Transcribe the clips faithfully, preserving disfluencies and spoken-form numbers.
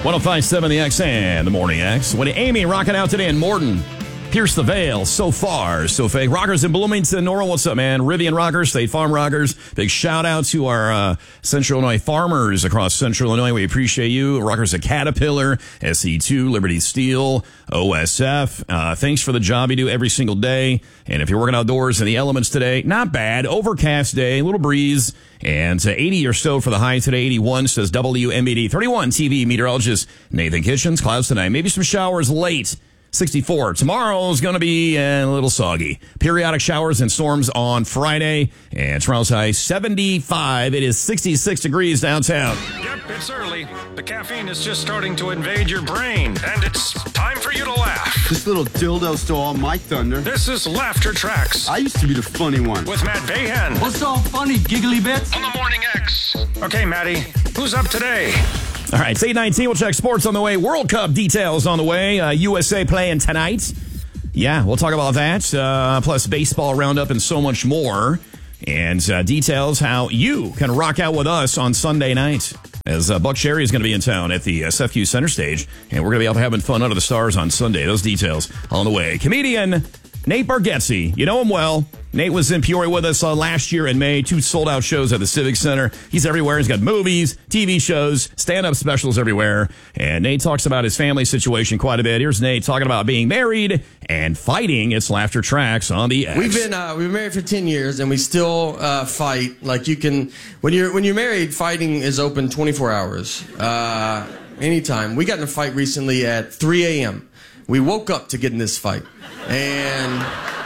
one oh five point seven The X and The Morning X. When Amy rocking out today in Morton. Pierce the Veil, so far, so fake. Rockers in Bloomington, Nora, what's up, man? Rivian Rockers, State Farm Rockers. Big shout out to our uh, Central Illinois farmers across Central Illinois. We appreciate you. Rockers at Caterpillar, S E two, Liberty Steel, O S F. Uh, thanks for the job you do every single day. And if you're working outdoors in the elements today, not bad. Overcast day, a little breeze. And uh, eighty or so for the high today. eighty-one, says W M B D. thirty-one, T V meteorologist Nathan Kitchens. Clouds tonight. Maybe some showers late. sixty-four. Tomorrow's going to be a little soggy. Periodic showers and storms on Friday. And tomorrow's high seventy-five. It is sixty-six degrees downtown. Yep, it's early. The caffeine is just starting to invade your brain. And it's time for you to laugh. This little dildo stole all my thunder. This is Laughter Tracks. I used to be the funny one. With Matt Bayhan. What's all funny, giggly bits? On the Morning X. Okay, Matty, who's up today? All right, it's eight nineteen. We'll check sports on the way. World Cup details on the way. Uh, U S A playing tonight. Yeah, we'll talk about that. Uh, plus baseball roundup and so much more. And uh, details how you can rock out with us on Sunday night. As uh, Buck Cherry is going to be in town at the uh, S F Q Center Stage. And we're going to be out having fun under the stars on Sunday. Those details on the way. Comedian Nate Bargatze. You know him well. Nate was in Peoria with us uh, last year in May. Two sold-out shows at the Civic Center. He's everywhere. He's got movies, T V shows, stand-up specials everywhere. And Nate talks about his family situation quite a bit. Here's Nate talking about being married and fighting. It's Laughter Tracks on the X. We've been uh, we've been married for ten years, and we still uh, fight. Like you can, when you're when you're married, fighting is open twenty-four hours, uh, anytime. We got in a fight recently at three a.m. We woke up to get in this fight, and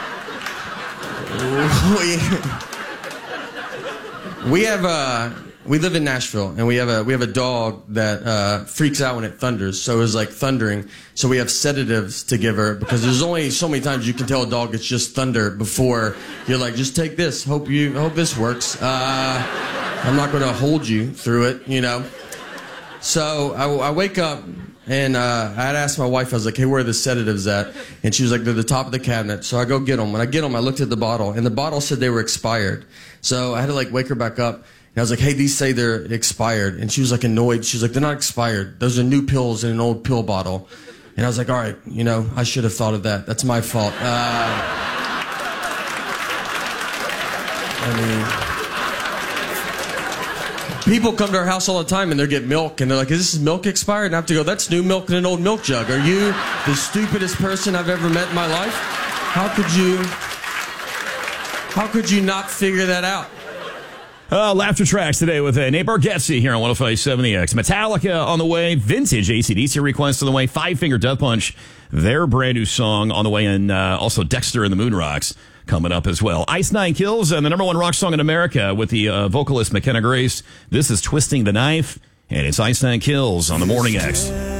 we, we have a we live in Nashville, and we have a we have a dog that uh, freaks out when it thunders. So it was like thundering. So we have sedatives to give her because there's only so many times you can tell a dog it's just thunder before you're like, just take this. Hope you hope this works. Uh, I'm not going to hold you through it, you know. So I, I wake up. And uh, I had asked my wife, I was like, hey, where are the sedatives at? And she was like, they're the top of the cabinet. So I go get them. When I get them, I looked at the bottle, and the bottle said they were expired. So I had to, like, wake her back up. And I was like, hey, these say they're expired. And she was, like, annoyed. She was like, they're not expired. Those are new pills in an old pill bottle. And I was like, all right, you know, I should have thought of that. That's my fault. Uh, I mean... People come to our house all the time and they get milk and they're like, is this milk expired? And I have to go, that's new milk in an old milk jug. Are you the stupidest person I've ever met in my life? How could you, how could you not figure that out? Uh, Laughter Tracks today with uh, Nate Bargatze here on one oh five point seven The X. Metallica on the way. Vintage A C D C request on the way. Five Finger Death Punch, their brand new song on the way. And uh, also Dexter and the Moon Rocks coming up as well. Ice Nine Kills, and the number one rock song in America with the uh, vocalist McKenna Grace. This is Twisting the Knife, and it's Ice Nine Kills on the Morning X.